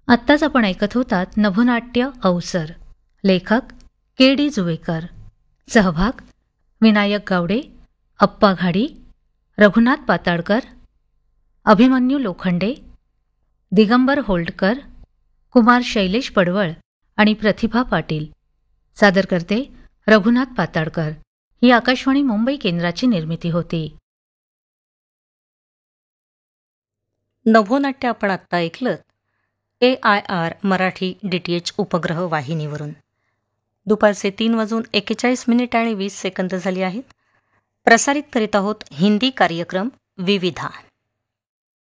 आत्ताच आपण ऐकत होतात नभोनाट्य अवसर. लेखक के डी जुवेकर. सहभाग विनायक गावडे, अप्पा घाडी, रघुनाथ पाताळकर, अभिमन्यू लोखंडे, दिगंबर होल्डकर, कुमार शैलेश पडवळ आणि प्रतिभा पाटील. सादर करते रघुनाथ पाताळकर. ही आकाशवाणी मुंबई केंद्राची निर्मिती होती. नभोनाट्य आपण आत्ता ऐकलं AIR मराठी DTH उपग्रह वाहिनीवरून. दुपारचे 3:41 आणि 20 सेकंद झाली आहेत. प्रसारित करीत आहोत हिंदी कार्यक्रम विविधा.